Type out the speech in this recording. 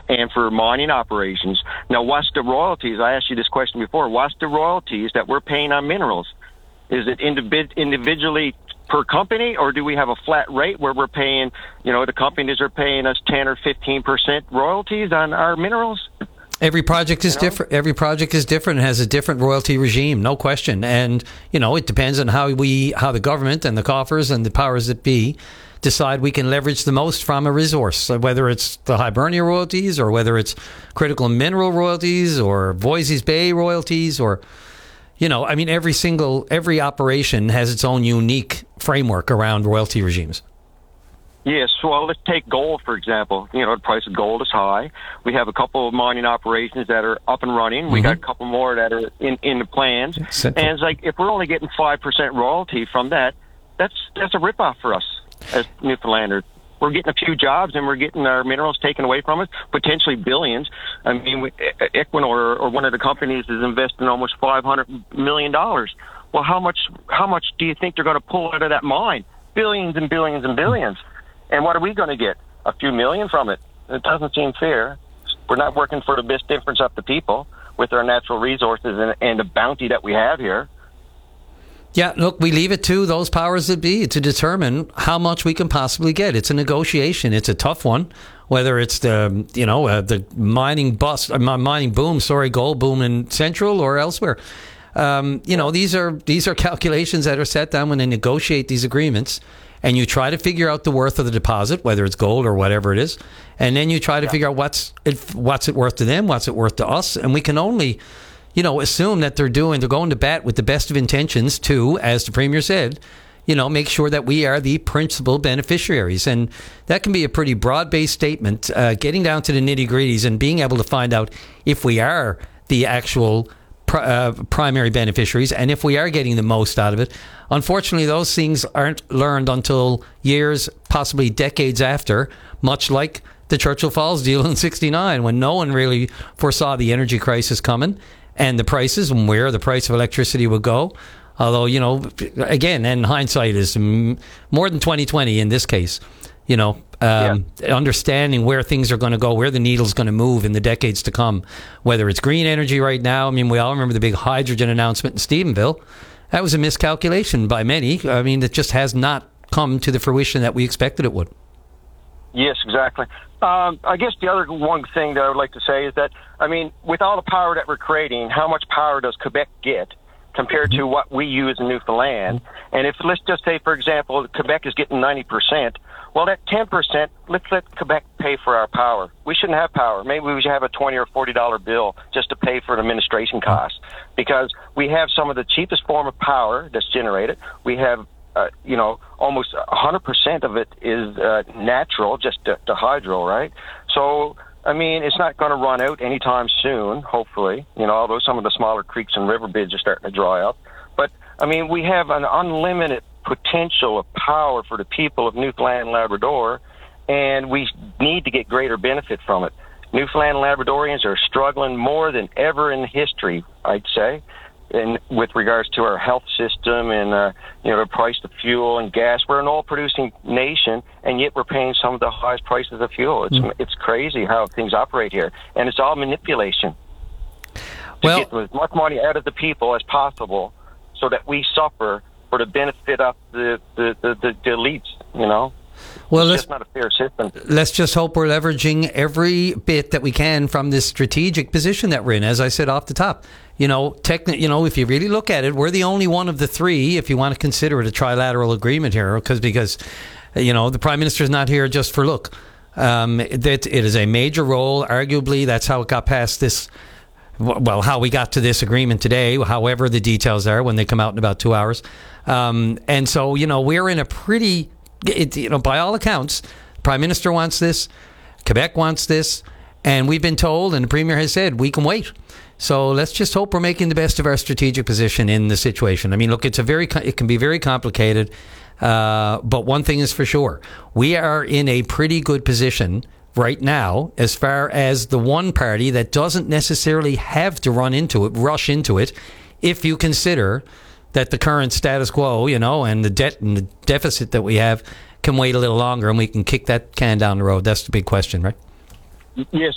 and for mining operations. Now, what's the royalties? I asked you this question before. What's the royalties that we're paying on minerals? Is it individually per company, or do we have a flat rate where we're paying, the companies are paying us 10 or 15% royalties on our minerals? Every project is different. Every project is different and has a different royalty regime, no question. And, it depends on how the government and the coffers and the powers that be decide we can leverage the most from a resource. So whether it's the Hibernia royalties or whether it's critical mineral royalties or Voisey's Bay royalties or, every operation has its own unique framework around royalty regimes. Yes, well, let's take gold, for example. The price of gold is high. We have a couple of mining operations that are up and running. Mm-hmm. We got a couple more that are in the plans. And it's like, if we're only getting 5% royalty from that, that's a ripoff for us as Newfoundlanders. We're getting a few jobs and we're getting our minerals taken away from us, potentially billions. I mean, Equinor or one of the companies is investing almost $500 million. Well, how much do you think they're going to pull out of that mine? Billions and billions and billions. And what are we going to get? A few million from it? It doesn't seem fair. We're not working for the best interest of the people with our natural resources and the bounty that we have here. Yeah, look, we leave it to those powers that be to determine how much we can possibly get. It's a negotiation. It's a tough one, whether it's the mining boom, gold boom in Central or elsewhere. These are calculations that are set down when they negotiate these agreements. And you try to figure out the worth of the deposit, whether it's gold or whatever it is, and then you try to figure out what's it worth to them, what's it worth to us, and we can only, assume that they're going to bat with the best of intentions to, as the Premier said, make sure that we are the principal beneficiaries, and that can be a pretty broad-based statement. Getting down to the nitty-gritties and being able to find out if we are the actual primary beneficiaries and if we are getting the most out of it. Unfortunately, those things aren't learned until years, possibly decades after, much like the Churchill Falls deal in '69, when no one really foresaw the energy crisis coming and the prices and where the price of electricity would go. Although, again, and hindsight is more than 20/20 in this case. Understanding where things are going to go, where the needle's going to move in the decades to come, whether it's green energy right now. I mean, we all remember the big hydrogen announcement in Stephenville. That was a miscalculation by many. I mean, it just has not come to the fruition that we expected it would. Yes, exactly. I guess the other one thing that I would like to say is that, with all the power that we're creating, how much power does Quebec get compared to what we use in Newfoundland? And if, let's just say, for example, Quebec is getting 90%, well, that 10%, let's let Quebec pay for our power. We shouldn't have power. Maybe we should have a $20 or $40 bill just to pay for the administration costs, because we have some of the cheapest form of power that's generated. We have, almost 100% of it is natural, just the hydro, right? So, it's not going to run out anytime soon, hopefully, although some of the smaller creeks and river beds are starting to dry up. But, we have an unlimited potential of power for the people of Newfoundland and Labrador, and we need to get greater benefit from it. Newfoundland and Labradorians are struggling more than ever in history, I'd say, with regards to our health system and the price of fuel and gas. We're an oil-producing nation, and yet we're paying some of the highest prices of fuel. It's crazy how things operate here, and it's all manipulation to get as much money out of the people as possible, so that we suffer for the benefit of the elites. Well, it's just not a fair system. Let's just hope we're leveraging every bit that we can from this strategic position that we're in. As I said off the top, if you really look at it, we're the only one of the three, if you want to consider it a trilateral agreement here, because the Prime Minister is not here just for look. It is a major role. Arguably, that's how it got past this. Well, how we got to this agreement today, however the details are when they come out in about 2 hours. And so, we're in a pretty, by all accounts, the Prime Minister wants this, Quebec wants this, and we've been told, and the Premier has said, we can wait. So let's just hope we're making the best of our strategic position in the situation. Look, it can be very complicated, but one thing is for sure. We are in a pretty good position right now, as far as the one party that doesn't necessarily have to rush into it, if you consider that the current status quo, and the debt and the deficit that we have can wait a little longer and we can kick that can down the road. That's the big question, right? Yes,